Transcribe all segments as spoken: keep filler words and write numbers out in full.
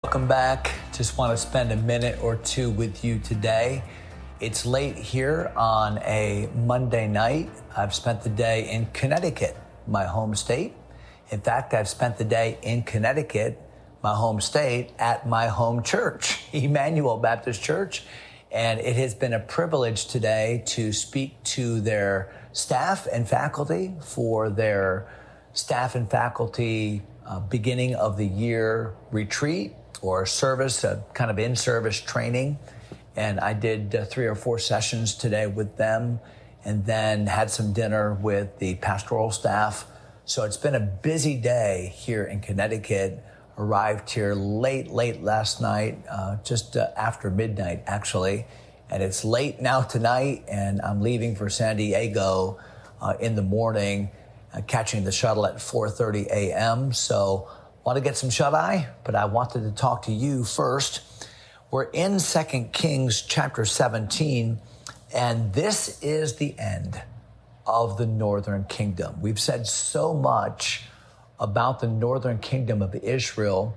Welcome back. Just want to spend a minute or two with you today. It's late here on a Monday night. I've spent the day in Connecticut, my home state. In fact, I've spent the day in Connecticut, my home state, at my home church, Emmanuel Baptist Church. And it has been a privilege today to speak to their staff and faculty for their staff and faculty uh, beginning of the year retreat or service, a kind of in-service training. And I did uh, three or four sessions today with them and then had some dinner with the pastoral staff. So it's been a busy day here in Connecticut. Arrived here late, late last night, uh, just uh, after midnight, actually. And it's late now tonight, and I'm leaving for San Diego uh, in the morning, uh, catching the shuttle at four thirty a.m. So want to get some shut-eye, but I wanted to talk to you first. We're in Second Kings chapter seventeen, and this is the end of the Northern Kingdom. We've said so much about the Northern Kingdom of Israel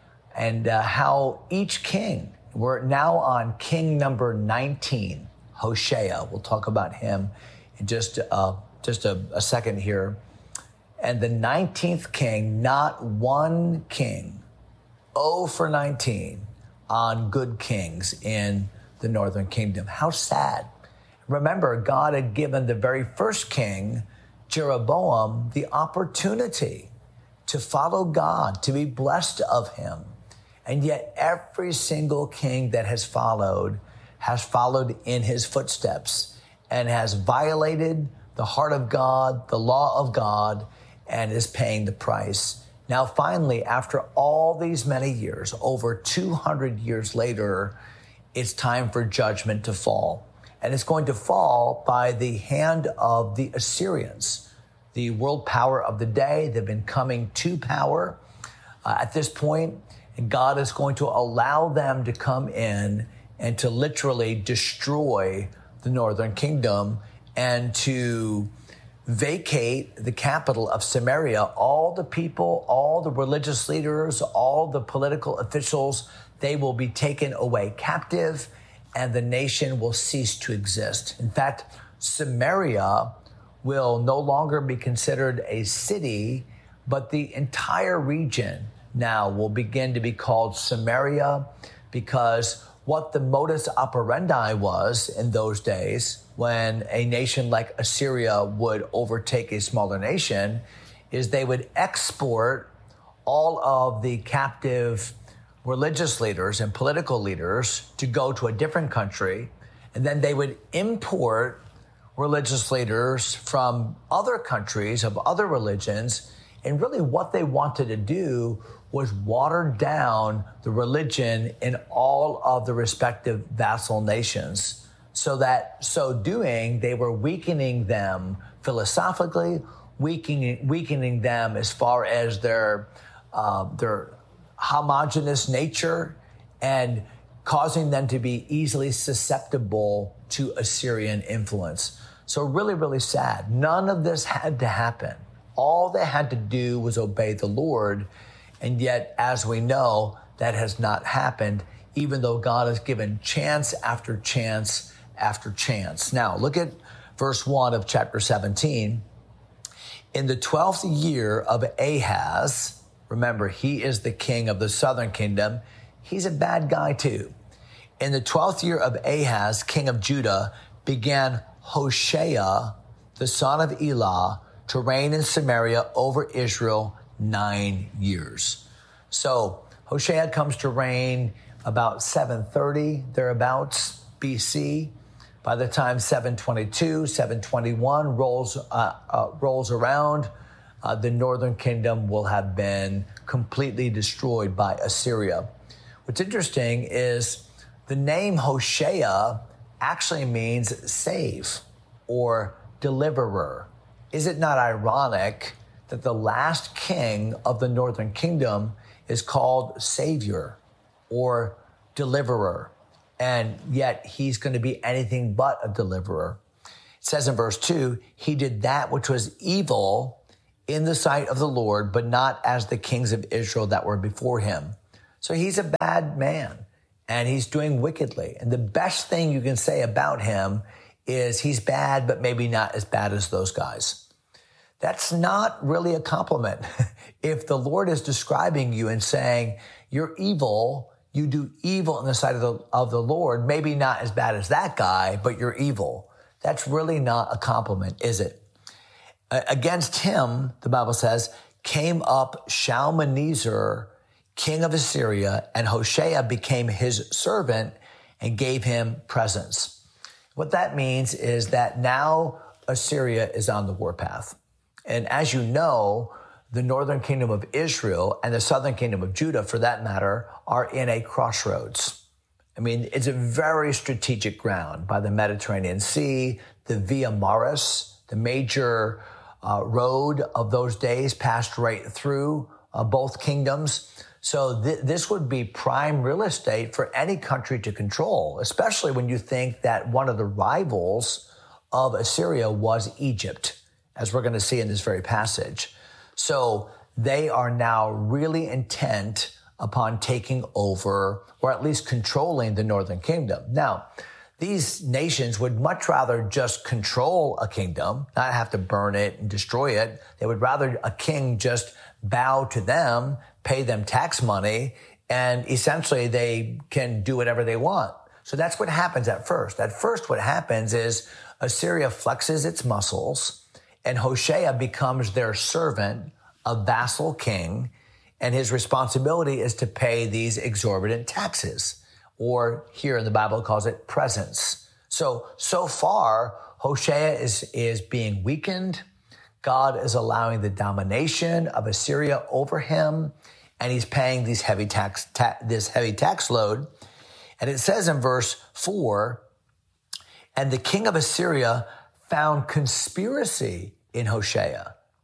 and uh, how each king, we're now on king number nineteen, Hoshea. We'll talk about him in just, uh, just a, a second here. And the nineteenth king, not one king, oh for nineteen on good kings in the Northern Kingdom. How sad. Remember, God had given the very first king, Jeroboam, the opportunity to follow God, to be blessed of him. And yet every single king that has followed has followed in his footsteps and has violated the heart of God, the law of God, and is paying the price. Now, finally, after all these many years, over two hundred years later, it's time for judgment to fall. And it's going to fall by the hand of the Assyrians, the world power of the day. They've been coming to power uh, at this point, and God is going to allow them to come in and to literally destroy the Northern Kingdom and to vacate the capital of Samaria. All the people, all the religious leaders, all the political officials, they will be taken away captive, and the nation will cease to exist. In fact, Samaria will no longer be considered a city, but the entire region now will begin to be called Samaria, because what the modus operandi was in those days when a nation like Assyria would overtake a smaller nation is they would export all of the captive religious leaders and political leaders to go to a different country, and then they would import religious leaders from other countries of other religions. And really what they wanted to do was water down the religion in all of the respective vassal nations, so that so doing, they were weakening them philosophically, weakening, weakening them as far as their, uh, their homogenous nature, and causing them to be easily susceptible to Assyrian influence. So really, really sad. None of this had to happen. All they had to do was obey the Lord. And yet, as we know, that has not happened, even though God has given chance after chance after chance. Now, look at verse one of chapter seventeen. In the twelfth year of Ahaz, remember, he is the king of the southern kingdom. He's a bad guy too. In the twelfth year of Ahaz, king of Judah, began Hoshea, the son of Elah, to reign in Samaria over Israel nine years. So Hoshea comes to reign about seven thirty, thereabouts, B C. By the time seven twenty-two, seven twenty-one rolls, uh, uh, rolls around, uh, the northern kingdom will have been completely destroyed by Assyria. What's interesting is the name Hoshea actually means save or deliverer. Is it not ironic that the last king of the northern kingdom is called Savior or deliverer, and yet he's going to be anything but a deliverer? It says in verse two, he did that which was evil in the sight of the Lord, but not as the kings of Israel that were before him. So he's a bad man and he's doing wickedly. And the best thing you can say about him is he's bad, but maybe not as bad as those guys. That's not really a compliment. If the Lord is describing you and saying you're evil, you do evil in the sight of the, of the Lord, maybe not as bad as that guy, but you're evil. That's really not a compliment, is it? Uh, against him, the Bible says, came up Shalmaneser, king of Assyria, and Hoshea became his servant and gave him presents. What that means is that now Assyria is on the warpath. And as you know, the northern kingdom of Israel and the southern kingdom of Judah, for that matter, are in a crossroads. I mean, it's a very strategic ground by the Mediterranean Sea, the Via Maris, the major uh, road of those days passed right through uh, both kingdoms. So th- this would be prime real estate for any country to control, especially when you think that one of the rivals of Assyria was Egypt, as we're going to see in this very passage. So they are now really intent upon taking over, or at least controlling, the northern kingdom. Now, these nations would much rather just control a kingdom, not have to burn it and destroy it. They would rather a king just bow to them, pay them tax money, and essentially they can do whatever they want. So that's what happens at first. At first, what happens is Assyria flexes its muscles, and Hoshea becomes their servant, a vassal king, and his responsibility is to pay these exorbitant taxes, or here in the Bible it calls it presents. So, so far, Hoshea is, is being weakened. God is allowing the domination of Assyria over him, and he's paying these heavy tax, ta- this heavy tax load. And it says in verse four, and the king of Assyria found conspiracy in Hoshea.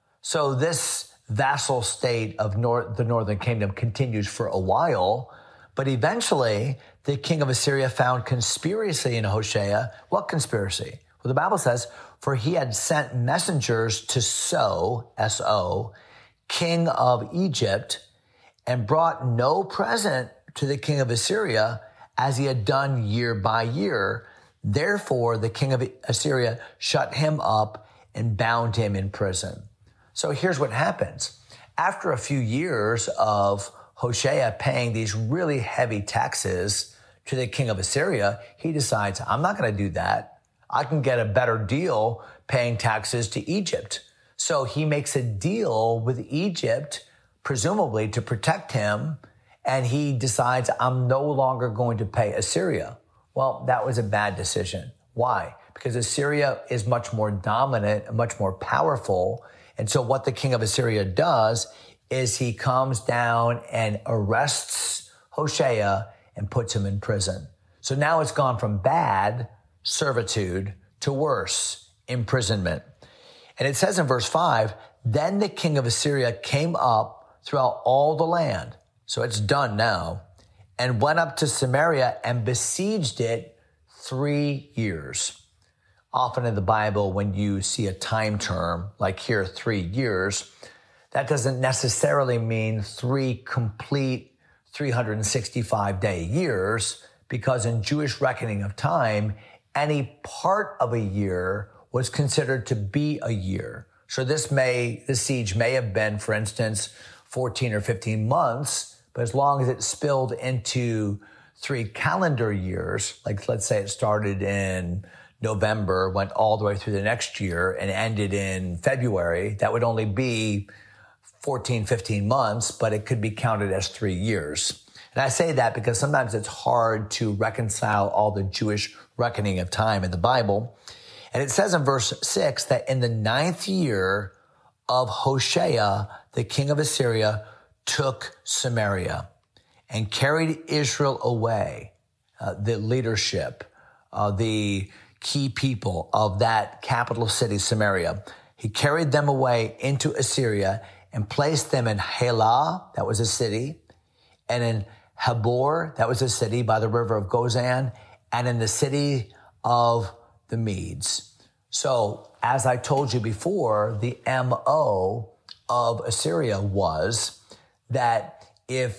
So this vassal state of nor- the northern kingdom continues for a while, but eventually the king of Assyria found conspiracy in Hoshea. What conspiracy? Well, the Bible says, for he had sent messengers to So, S O, king of Egypt, and brought no present to the king of Assyria as he had done year by year. Therefore, the king of Assyria shut him up and bound him in prison. So here's what happens. After a few years of Hoshea paying these really heavy taxes to the king of Assyria, he decides, I'm not going to do that. I can get a better deal paying taxes to Egypt. So he makes a deal with Egypt, presumably to protect him, and he decides, I'm no longer going to pay Assyria. Well, that was a bad decision. Why? Because Assyria is much more dominant and much more powerful. And so what the king of Assyria does is he comes down and arrests Hoshea and puts him in prison. So now it's gone from bad servitude to worse imprisonment. And it says in verse five, then the king of Assyria came up throughout all the land. So it's done now, and went up to Samaria and besieged it three years. Often in the Bible, when you see a time term, like here, three years, that doesn't necessarily mean three complete three hundred sixty-five day years, because in Jewish reckoning of time, any part of a year was considered to be a year. So this may, this siege may have been, for instance, fourteen or fifteen months, but as long as it spilled into three calendar years, like let's say it started in November, went all the way through the next year and ended in February, that would only be fourteen, fifteen months, but it could be counted as three years. And I say that because sometimes it's hard to reconcile all the Jewish reckoning of time in the Bible. And it says in verse six that in the ninth year of Hoshea, the king of Assyria took Samaria and carried Israel away, uh, the leadership, uh, the key people of that capital city, Samaria. He carried them away into Assyria and placed them in Halah, that was a city, and in Habor, that was a city by the river of Gozan, and in the city of the Medes. So, as I told you before, the M O of Assyria was that if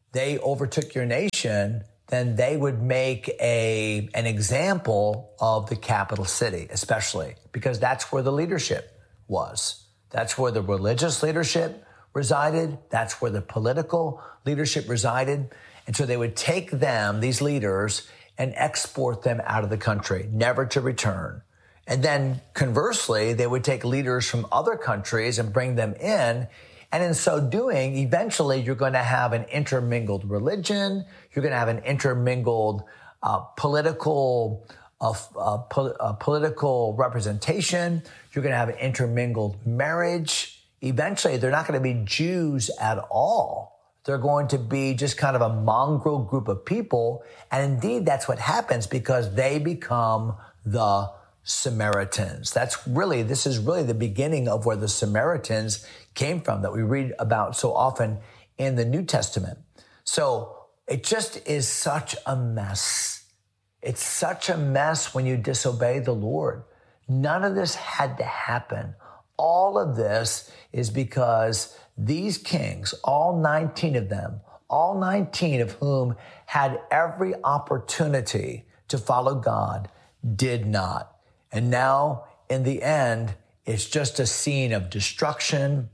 they overtook your nation, then they would make a an example of the capital city, especially because that's where the leadership was. That's where the religious leadership resided. That's where the political leadership resided. And so they would take them, these leaders, and export them out of the country, never to return. And then conversely, they would take leaders from other countries and bring them in. And in so doing, eventually you're going to have an intermingled religion. You're going to have an intermingled uh, political uh, uh, pol- uh, political representation. You're going to have an intermingled marriage. Eventually, they're not going to be Jews at all. They're going to be just kind of a mongrel group of people. And indeed, that's what happens because they become the Samaritans. That's really, this is really the beginning of where the Samaritans came from that we read about so often in the New Testament. So it just is such a mess. It's such a mess when you disobey the Lord. None of this had to happen. All of this is because these kings, all nineteen of them, all nineteen of whom had every opportunity to follow God, did not. And now, in the end, it's just a scene of destruction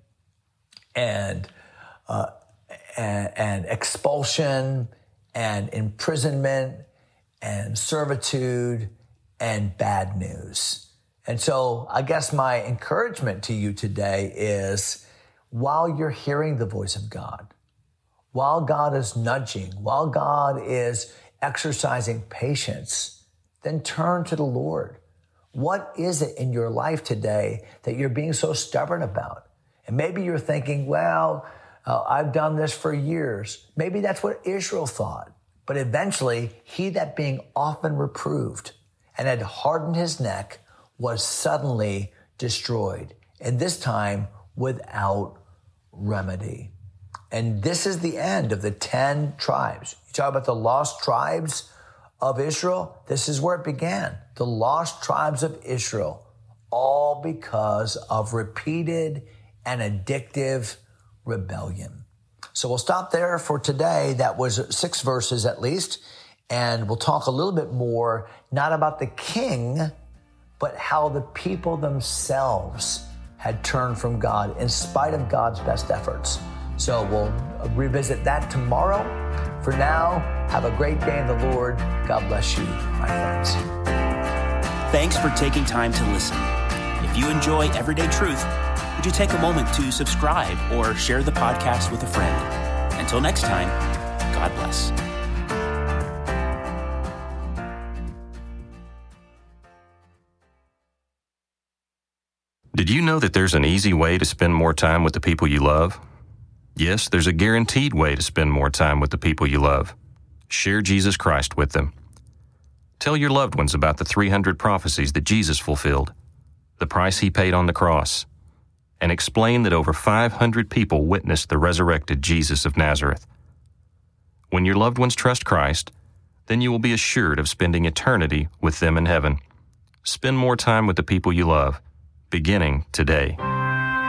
and uh, and, and expulsion and imprisonment and servitude and bad news. And so I guess my encouragement to you today is, while you're hearing the voice of God, while God is nudging, while God is exercising patience, then turn to the Lord. What is it in your life today that you're being so stubborn about? And maybe you're thinking, well, uh, I've done this for years. Maybe that's what Israel thought. But eventually, he that being often reproved and had hardened his neck was suddenly destroyed, and this time without remedy. And this is the end of the ten tribes. You talk about the lost tribes of Israel. This is where it began. The lost tribes of Israel, all because of repeated and addictive rebellion. So we'll stop there for today. That was six verses at least. And we'll talk a little bit more, not about the king, but how the people themselves had turned from God in spite of God's best efforts. So we'll revisit that tomorrow. For now, have a great day in the Lord. God bless you, my friends. Thanks for taking time to listen. If you enjoy Everyday Truth, would you take a moment to subscribe or share the podcast with a friend? Until next time, God bless. Did you know that there's an easy way to spend more time with the people you love? Yes, there's a guaranteed way to spend more time with the people you love. Share Jesus Christ with them. Tell your loved ones about the three hundred prophecies that Jesus fulfilled, the price he paid on the cross, and explain that over five hundred people witnessed the resurrected Jesus of Nazareth. When your loved ones trust Christ, then you will be assured of spending eternity with them in heaven. Spend more time with the people you love, beginning today.